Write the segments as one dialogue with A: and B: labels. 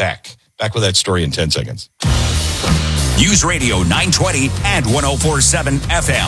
A: back. Back with that story in 10 seconds.
B: News Radio 920 and 104.7 FM.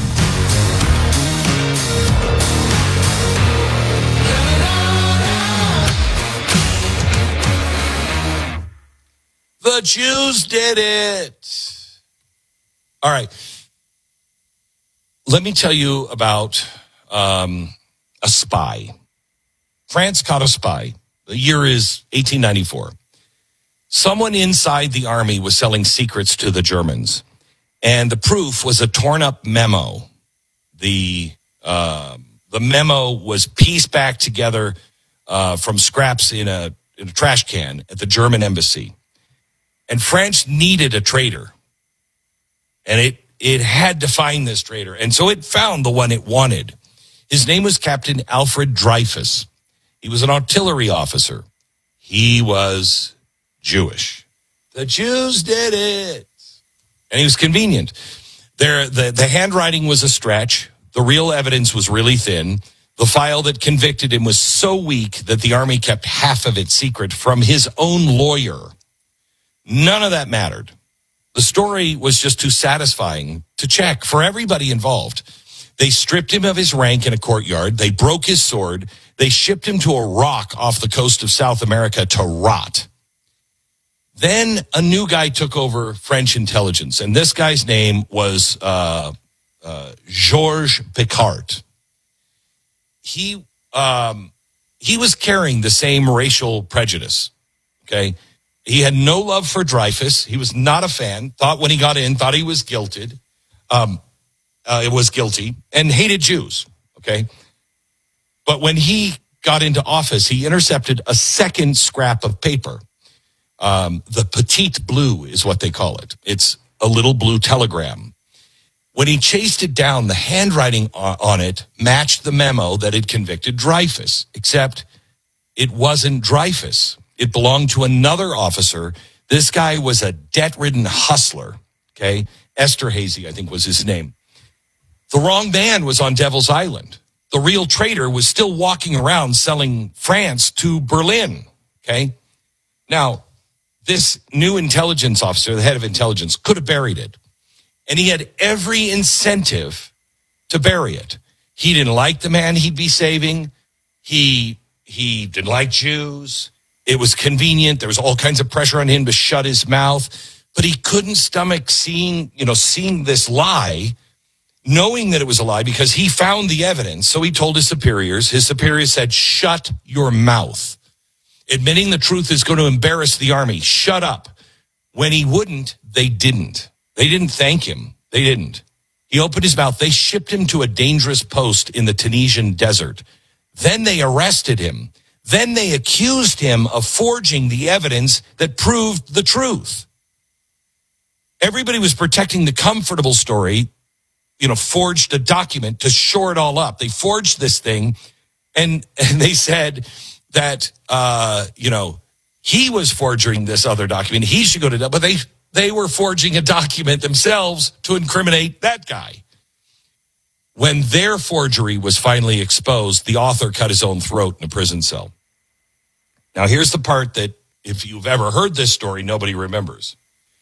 A: The Jews did it. All right. Let me tell you about a spy. France caught a spy. The year is 1894. Someone inside the army was selling secrets to the Germans, and the proof was a torn-up memo. The memo was pieced back together from scraps in a trash can at the German embassy. And France needed a traitor. And it had to find this traitor. And so it found the one it wanted. His name was Captain Alfred Dreyfus. He was an artillery officer. He was Jewish. The Jews did it. And he was convenient. The handwriting was a stretch. The real evidence was really thin. The file that convicted him was so weak that the army kept half of it secret from his own lawyer. None of that mattered. The story was just too satisfying to check for everybody involved. They stripped him of his rank in a courtyard. They broke his sword. They shipped him to a rock off the coast of South America to rot. Then a new guy took over French intelligence, and this guy's name was Georges Picquart. He was carrying the same racial prejudice, okay? He had no love for Dreyfus. He was not a fan. Thought when he got in, thought he was guilty, and hated Jews. Okay, but when he got into office, he intercepted a second scrap of paper. The Petite Bleu is what they call it. It's a little blue telegram. When he chased it down, the handwriting on it matched the memo that had convicted Dreyfus, except it wasn't Dreyfus. It belonged to another officer. This guy was a debt-ridden hustler, okay? Esterhazy, I think was his name. The wrong man was on Devil's Island. The real traitor was still walking around selling France to Berlin, okay? Now, this new intelligence officer, the head of intelligence, could have buried it. And he had every incentive to bury it. He didn't like the man he'd be saving. He didn't like Jews. It was convenient. There was all kinds of pressure on him to shut his mouth, but he couldn't stomach seeing this lie, knowing that it was a lie because he found the evidence. So he told his superiors. His superiors said, "Shut your mouth. Admitting the truth is going to embarrass the army. Shut up." When he wouldn't, they didn't. They didn't thank him. They didn't. He opened his mouth. They shipped him to a dangerous post in the Tunisian desert. Then they arrested him. Then they accused him of forging the evidence that proved the truth. Everybody was protecting the comfortable story, forged a document to shore it all up. They forged this thing, and they said that, he was forging this other document. He should go to jail, but they were forging a document themselves to incriminate that guy. When their forgery was finally exposed, the author cut his own throat in a prison cell. Now, here's the part that, if you've ever heard this story, nobody remembers.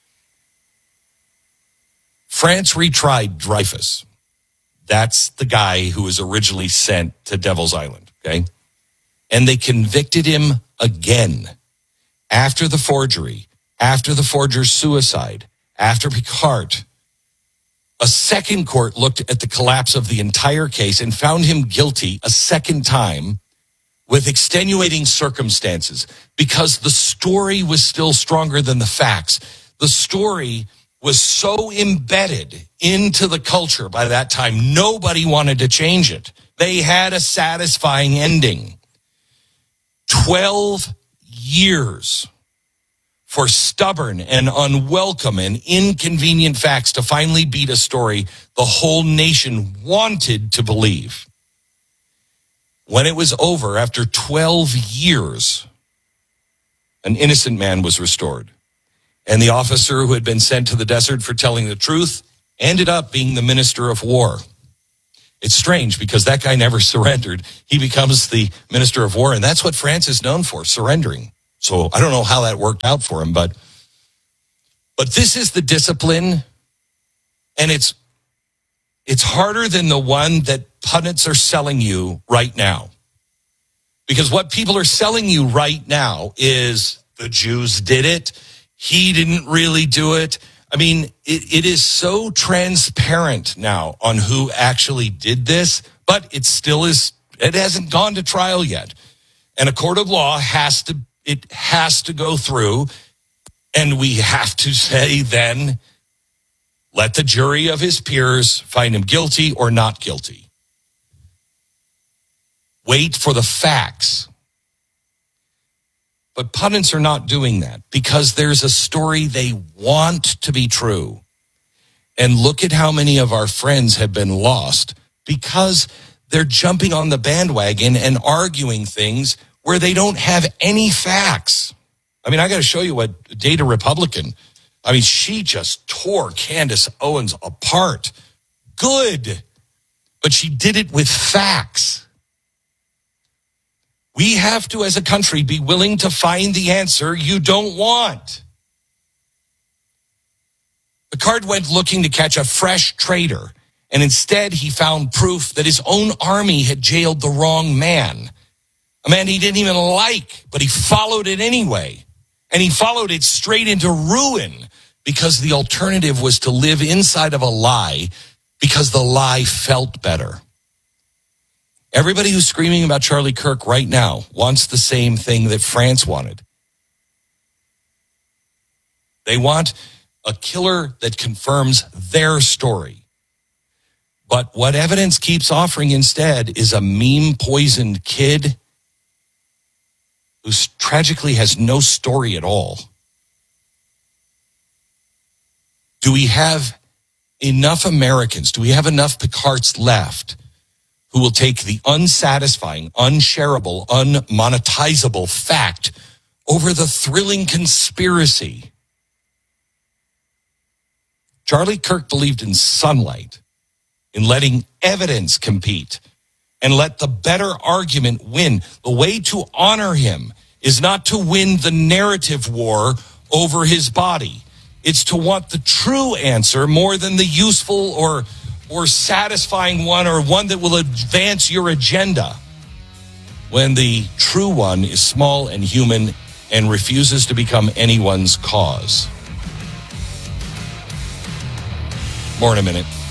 A: France retried Dreyfus. That's the guy who was originally sent to Devil's Island, okay? And they convicted him again. After the forgery, after the forger's suicide, after Picquart, a second court looked at the collapse of the entire case and found him guilty a second time with extenuating circumstances because the story was still stronger than the facts. The story was so embedded into the culture by that time, nobody wanted to change it. They had a satisfying ending. 12 years for stubborn and unwelcome and inconvenient facts to finally beat a story the whole nation wanted to believe. When it was over, after 12 years, an innocent man was restored. And the officer who had been sent to the desert for telling the truth ended up being the minister of war. It's strange because that guy never surrendered. He becomes the minister of war, and that's what France is known for, surrendering. So I don't know how that worked out for him, but this is the discipline, and it's harder than the one that pundits are selling you right now. Because what people are selling you right now is the Jews did it. He didn't really do it. I mean, it is so transparent now on who actually did this, but it still is, it hasn't gone to trial yet. And a court of law has to go through, and we have to say then, let the jury of his peers find him guilty or not guilty. Wait for the facts. But pundits are not doing that because there's a story they want to be true. And look at how many of our friends have been lost because they're jumping on the bandwagon and arguing things where they don't have any facts. I mean, I got to show you what Data Republican, I mean, she just tore Candace Owens apart. Good. But she did it with facts. We have to, as a country, be willing to find the answer you don't want. Picard went looking to catch a fresh traitor, and instead he found proof that his own army had jailed the wrong man. A man he didn't even like, but he followed it anyway. And he followed it straight into ruin because the alternative was to live inside of a lie because the lie felt better. Everybody who's screaming about Charlie Kirk right now wants the same thing that France wanted. They want a killer that confirms their story. But what evidence keeps offering instead is a meme-poisoned kid who tragically has no story at all. Do we have enough Americans? Do we have enough Picards left who will take the unsatisfying, unshareable, unmonetizable fact over the thrilling conspiracy? Charlie Kirk believed in sunlight, in letting evidence compete, and let the better argument win. The way to honor him is not to win the narrative war over his body. It's to want the true answer more than the useful or satisfying one, or one that will advance your agenda, when the true one is small and human and refuses to become anyone's cause. More in a minute.